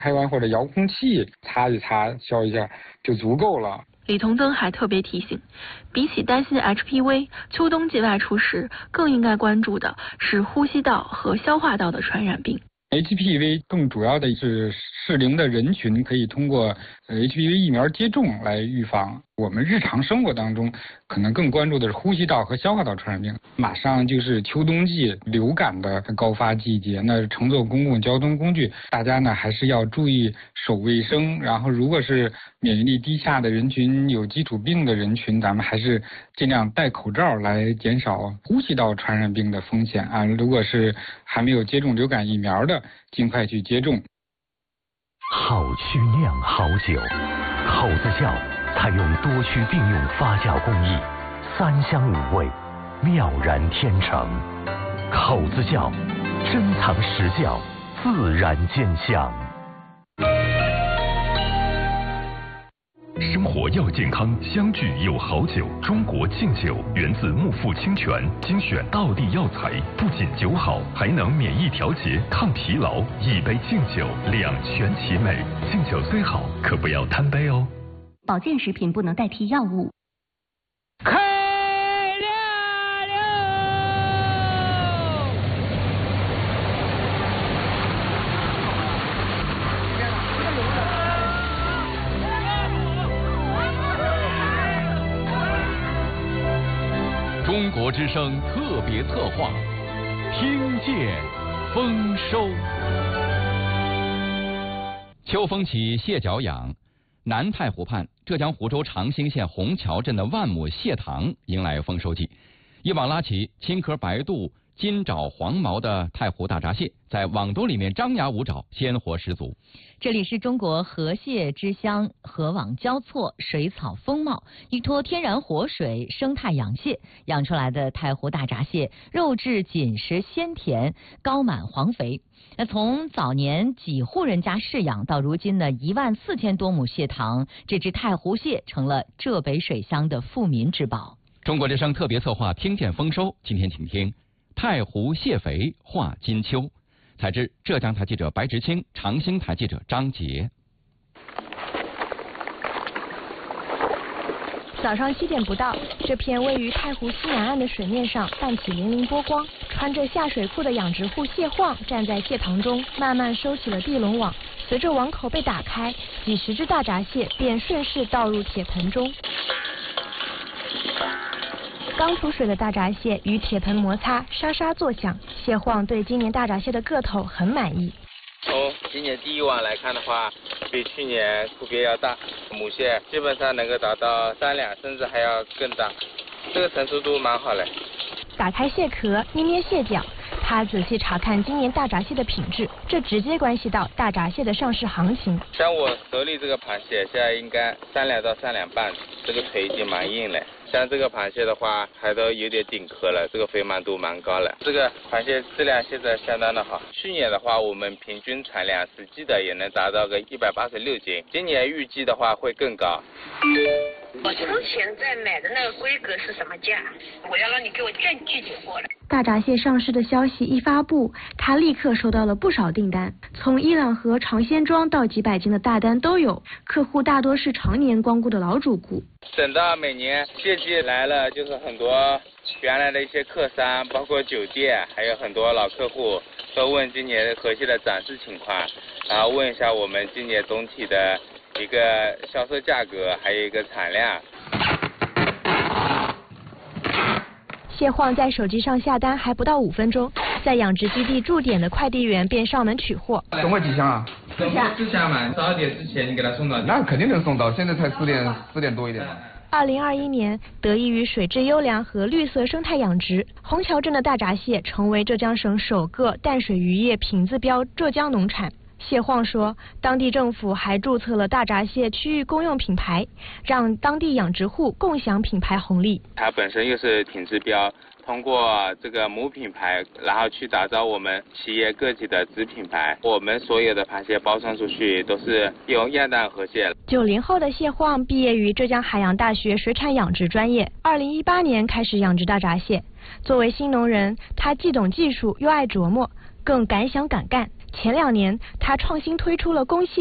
拍完或者遥控器擦一擦、消一下就足够了。 李同增还特别提醒，比起担心 HPV， 秋冬季外出时更应该关注的是呼吸道和消化道的传染病。 HPV 更主要的是适龄的人群可以通过HPV 疫苗接种来预防。我们日常生活当中可能更关注的是呼吸道和消化道传染病。马上就是秋冬季流感的高发季节，那乘坐公共交通工具，大家呢还是要注意手卫生。然后如果是免疫力低下的人群、有基础病的人群，咱们还是尽量戴口罩来减少呼吸道传染病的风险啊。如果是还没有接种流感疫苗的，尽快去接种。 好曲酿好酒，口子窖采用多区并用发酵工艺，3香5味，妙然天成。口子窖，珍藏实窖，自然见香。 生活要健康，相聚有好酒。中国劲酒源自木富清泉，精选道地药材，不仅酒好，还能免疫调节、抗疲劳。一杯劲酒，两全其美。劲酒虽好，可不要贪杯哦。 保健食品不能代替药物。 中国之声特别策划，听见丰收。秋风起，蟹脚痒。南太湖畔，浙江湖州长兴县虹桥镇的万亩蟹塘迎来丰收季。一网拉起青壳白肚、金爪黄毛的太湖大闸蟹，在网兜里面张牙舞爪，鲜活十足。 这里是中国河蟹之乡，河网交错，水草丰茂，依托天然活水生态养蟹，养出来的太湖大闸蟹肉质紧实鲜甜，高满黄肥。那从早年几户人家饲养到如今的14000多亩蟹塘，这只太湖蟹成了浙北水乡的富民之宝。 中国之声特别策划听见丰收，今天请听太湖蟹肥话金秋，采自浙江台记者白直清，长兴台记者张杰。 早上7点不到，这片位于太湖西南岸的水面上泛起粼粼波光。穿着下水裤的养殖户蟹晃站在蟹塘中，慢慢收起了地笼网。随着网口被打开，几十只大闸蟹便顺势倒入铁盆中。刚出水的大闸蟹与铁盆摩擦，沙沙作响。蟹晃对今年大闸蟹的个头很满意。 从今年第一网来看的话，比去年区别要大，母蟹基本上能够达到3两，甚至还要更大，这个成熟度蛮好嘞。 打开蟹壳，捏捏蟹脚，他仔细查看今年大闸蟹的品质，这直接关系到大闸蟹的上市行情。 像我手里这个螃蟹，现在应该3两到3两半，这个腿已经蛮硬了。像这个螃蟹的话，还都有点顶壳了，这个肥满度蛮高了。这个螃蟹质量现在相当的好。去年的话，我们平均产量实际的也能达到个186斤，今年预计的话会更高。 我从前在买的那个规格是什么价？我要让你给我更具体货了。 大闸蟹上市的消息一发布，他立刻收到了不少订单，从伊朗河长鲜庄到几百斤的大单都有，客户大多是常年光顾的老主顾。 等到每年蟹季来了，就是很多原来的一些客商，包括酒店，还有很多老客户都问今年河蟹的展示情况，然后问一下我们今年总体的一个销售价格，还有一个产量。 蟹晃在手机上下单还不到5分钟，在养殖基地驻点的快递员便上门取货。 总共几箱啊 ？4箱嘛，12点之前你给他送到。 那肯定能送到，现在才4点多一点。 2021年，得益于水质优良和绿色生态养殖，虹桥镇的大闸蟹成为浙江省首个淡水渔业品质标浙江农产。蟹晃说，当地政府还注册了大闸蟹区域公用品牌，让当地养殖户共享品牌红利。 它本身又是品质标，通过这个母品牌，然后去打造我们企业个体的子品牌。我们所有的螃蟹包装出去都是用亚淡河蟹。 90后的蟹晃毕业于浙江海洋大学水产养殖专业，2018年开始养殖大闸蟹。作为新农人，他既懂技术又爱琢磨，更敢想敢干。 前2年，他创新推出了公蟹